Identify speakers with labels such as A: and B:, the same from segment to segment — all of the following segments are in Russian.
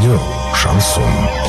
A: Радио «Шансон».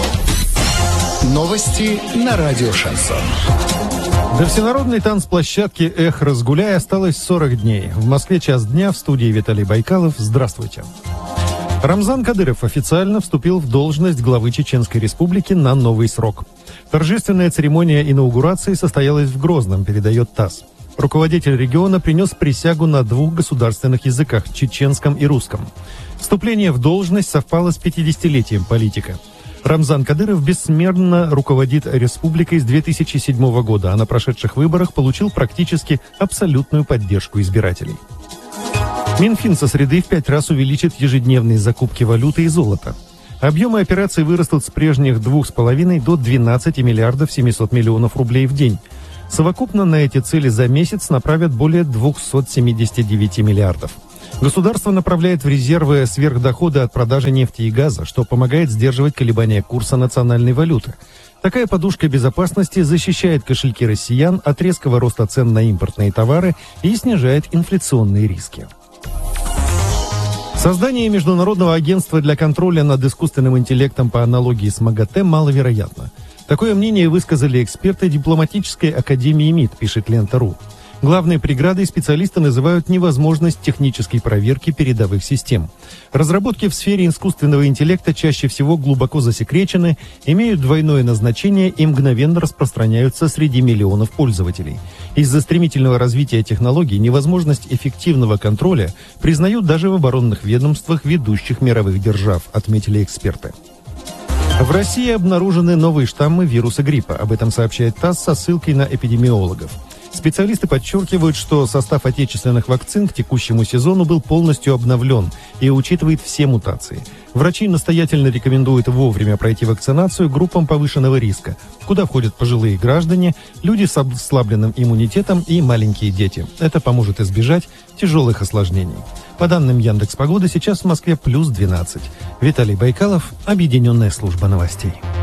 B: Новости на радио «Шансон».
C: До всенародной танцплощадки «Эх, разгуляй» осталось 40 дней. В Москве час дня, в студии Виталий Байкалов. Здравствуйте. Рамзан Кадыров официально вступил в должность главы Чеченской Республики на новый срок. Торжественная церемония инаугурации состоялась в Грозном, передает ТАСС. Руководитель региона принес присягу на 2 государственных языках – чеченском и русском. Вступление в должность совпало с 50-летием политика. Рамзан Кадыров бессменно руководит республикой с 2007 года, а на прошедших выборах получил практически абсолютную поддержку избирателей. Минфин со среды в 5 раз увеличит ежедневные закупки валюты и золота. Объемы операций вырастут с прежних 2,5 до 12 миллиардов 700 миллионов рублей в день. Совокупно на эти цели за месяц направят более 279 миллиардов. Государство направляет в резервы сверхдоходы от продажи нефти и газа, что помогает сдерживать колебания курса национальной валюты. Такая подушка безопасности защищает кошельки россиян от резкого роста цен на импортные товары и снижает инфляционные риски. Создание Международного агентства для контроля над искусственным интеллектом по аналогии с МАГАТЭ маловероятно. Такое мнение высказали эксперты дипломатической академии МИД, пишет Лента.ру. Главной преградой специалисты называют невозможность технической проверки передовых систем. Разработки в сфере искусственного интеллекта чаще всего глубоко засекречены, имеют двойное назначение и мгновенно распространяются среди миллионов пользователей. Из-за стремительного развития технологий невозможность эффективного контроля признают даже в оборонных ведомствах ведущих мировых держав, отметили эксперты. В России обнаружены новые штаммы вируса гриппа. Об этом сообщает ТАСС со ссылкой на эпидемиологов. Специалисты подчеркивают, что состав отечественных вакцин к текущему сезону был полностью обновлен и учитывает все мутации. Врачи настоятельно рекомендуют вовремя пройти вакцинацию группам повышенного риска, куда входят пожилые граждане, люди с ослабленным иммунитетом и маленькие дети. Это поможет избежать тяжелых осложнений. По данным Яндекс.Погоды, сейчас в Москве плюс 12. Виталий Байкалов, Объединенная служба новостей.